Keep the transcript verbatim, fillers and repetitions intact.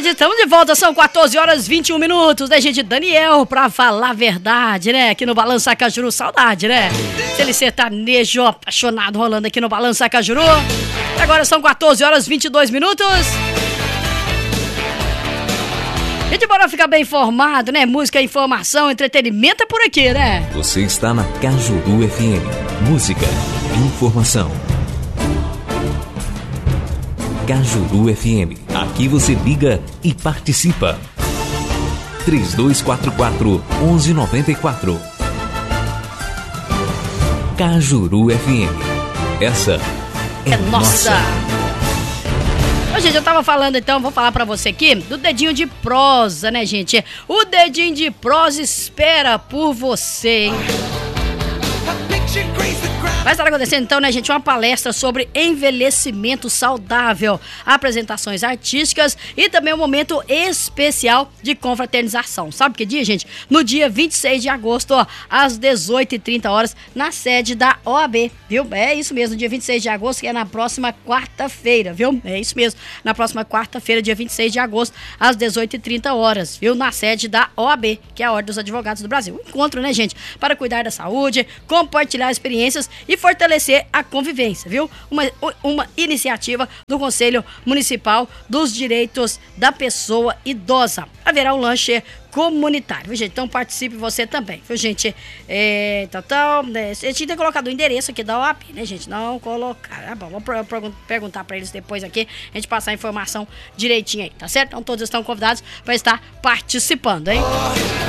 gente, estamos de volta, são quatorze horas e vinte e um minutos, né, gente? Daniel, pra falar a verdade, né? Aqui no Balança Cajuru, saudade, né? Aquele sertanejo apaixonado rolando aqui no Balança Cajuru. Agora são quatorze horas e vinte e dois minutos. Gente, bora ficar bem informado, né? Música, informação, entretenimento é por aqui, né? Você está na Cajuru F M. Música, informação. Cajuru F M. Aqui você liga e participa. três dois quatro quatro, um um nove quatro. Cajuru F M. Essa é, é nossa. nossa. Ô, gente, eu tava falando, então, vou falar pra você aqui do dedinho de prosa, né, gente? O dedinho de prosa espera por você, hein? Vai estar acontecendo então, né, gente, uma palestra sobre envelhecimento saudável, apresentações artísticas e também um momento especial de confraternização. Sabe que dia, gente? No dia vinte e seis de agosto, ó, às dezoito e trinta horas, na sede da O A B, viu? É isso mesmo, no dia vinte e seis de agosto, que é na próxima quarta-feira, viu? É isso mesmo, na próxima quarta-feira, dia vinte e seis de agosto, às dezoito e trinta horas, viu? Na sede da O A B, que é a Ordem dos Advogados do Brasil. Um encontro, né, gente, para cuidar da saúde, compartilhar experiências e fortalecer a convivência, viu? Uma, uma iniciativa do Conselho Municipal dos Direitos da Pessoa Idosa. Haverá um lanche comunitário, viu, gente? Então participe você também, viu, gente? É, então, então né, a gente tinha colocado o endereço aqui da O A B, né, gente? Não colocar. Ah, bom, vou per- perguntar para eles depois aqui, a gente passar a informação direitinho aí, tá certo? Então todos estão convidados para estar participando, hein?